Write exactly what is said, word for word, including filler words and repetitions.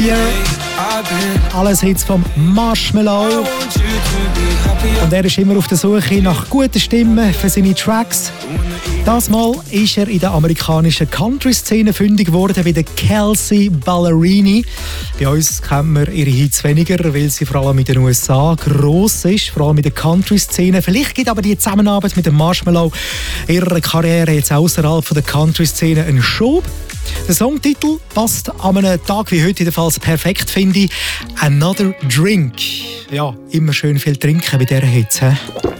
Happier. Alles Hits vom Marshmello. Und er ist immer auf der Suche nach guten Stimmen für seine Tracks. Das Mal ist er in der amerikanischen Country-Szene fündig geworden bei der Kelsea Ballerini. Bei uns kennt man ihre Hits weniger, weil sie vor allem in den U S A gross ist, vor allem in der Country-Szene. Vielleicht gibt aber die Zusammenarbeit mit dem Marshmello ihrer Karriere jetzt außerhalb von der Country-Szene einen Schub. Der Songtitel passt an einem Tag wie heute jedenfalls perfekt, finde ich. Another Drink. Ja, immer schön viel trinken bei dieser Hitze.